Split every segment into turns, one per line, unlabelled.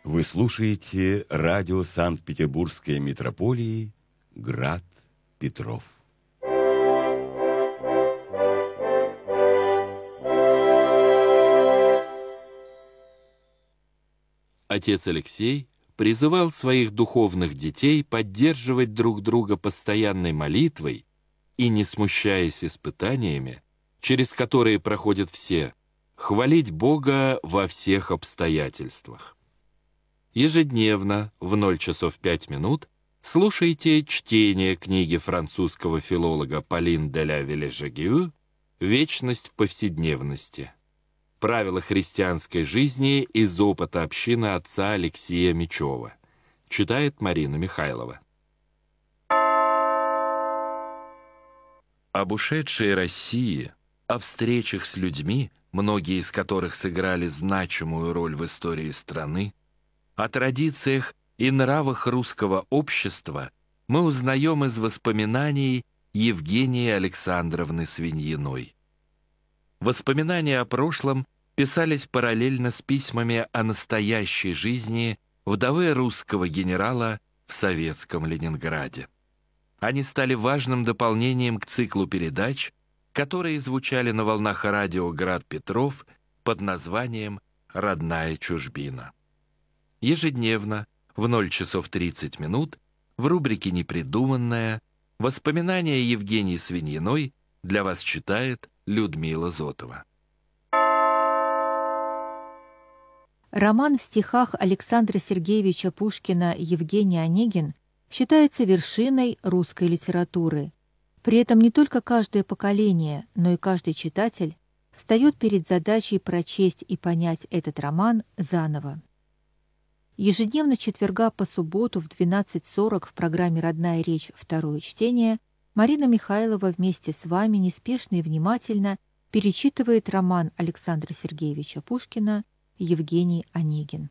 Вы слушаете радио Санкт-Петербургской митрополии «Град Петров».
Отец Алексей призывал своих духовных детей поддерживать друг друга постоянной молитвой и, не смущаясь испытаниями, через которые проходят все, хвалить Бога во всех обстоятельствах. Ежедневно в 0 часов 5 минут слушайте чтение книги французского филолога Полин де ла Вилежагю «Вечность в повседневности. Правила христианской жизни из опыта общины отца Алексея Мечева». Читает Марина Михайлова. Об ушедшей России, о встречах с людьми, многие из которых сыграли значимую роль в истории страны, о традициях и нравах русского общества мы узнаем из воспоминаний Евгении Александровны Свиньиной. Воспоминания о прошлом писались параллельно с письмами о настоящей жизни вдовы русского генерала в советском Ленинграде. Они стали важным дополнением к циклу передач, которые звучали на волнах радио «Град Петров» под названием «Родная чужбина». Ежедневно в 0 часов 30 минут в рубрике «Непридуманное» воспоминания Евгении Свиньиной для вас читает Людмила Зотова.
Роман в стихах Александра Сергеевича Пушкина «Евгений Онегин» считается вершиной русской литературы. При этом не только каждое поколение, но и каждый читатель встает перед задачей прочесть и понять этот роман заново. Ежедневно с четверга по субботу в 12:40 в программе «Родная речь. Второе чтение» Марина Михайлова вместе с вами неспешно и внимательно перечитывает роман Александра Сергеевича Пушкина «Евгений Онегин».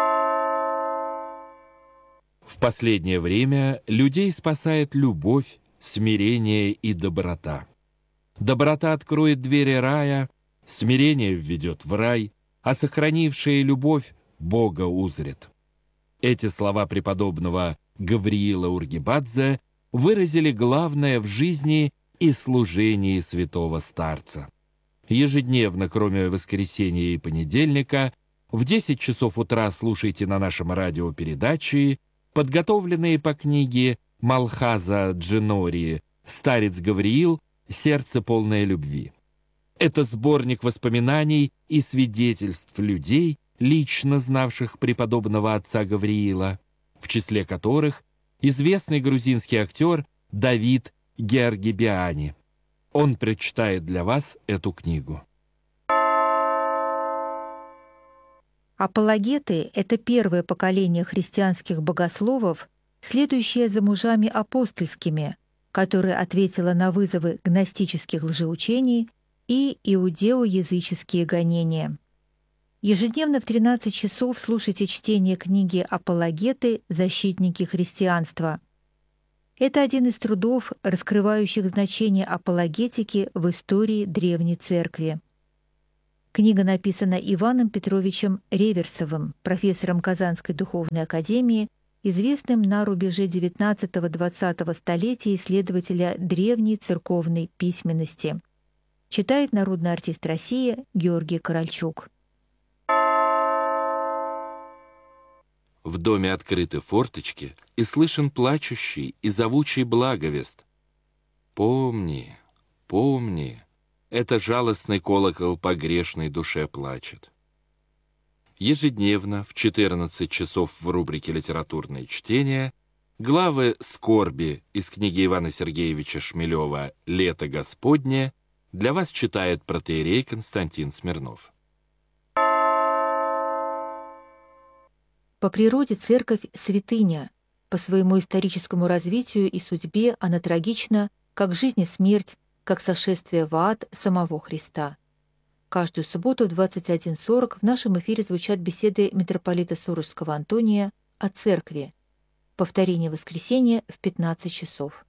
В последнее время людей спасает любовь, смирение и доброта. Доброта откроет двери рая, смирение введет в рай, а сохранившая любовь Бога узрит. Эти слова преподобного Гавриила Ургибадзе выразили главное в жизни и служении святого старца. Ежедневно, кроме воскресенья и понедельника, в 10 часов утра слушайте на нашем радио передачи, подготовленные по книге Малхаза Джинори «Старец Гавриил. Сердце полное любви». Это сборник воспоминаний и свидетельств людей, лично знавших преподобного отца Гавриила, в числе которых известный грузинский актер Давид Георгибиани. Он прочитает для вас эту книгу.
Апологеты — это первое поколение христианских богословов, следующее за мужами апостольскими, которое ответило на вызовы гностических лжеучений и иудео-языческие гонения. Ежедневно в 13 часов слушайте чтение книги «Апологеты. Защитники христианства». Это один из трудов, раскрывающих значение апологетики в истории Древней Церкви. Книга написана Иваном Петровичем Реверсовым, профессором Казанской духовной академии, известным на рубеже XIX-XX столетия исследователя древней церковной письменности. Читает народный артист России Георгий Корольчук.
В доме открыты форточки, и слышен плачущий и зовучий благовест. Помни, помни, это жалостный колокол по грешной душе плачет. Ежедневно в 14 часов в рубрике «Литературное чтение» главы «Скорби» из книги Ивана Сергеевича Шмелева «Лето Господне» для вас читает протоиерей Константин Смирнов.
По природе церковь — святыня. По своему историческому развитию и судьбе она трагична, как жизнь и смерть, как сошествие в ад самого Христа. Каждую субботу в 21:40 в нашем эфире звучат беседы митрополита Сурожского Антония о церкви. Повторение воскресенья в 15 часов.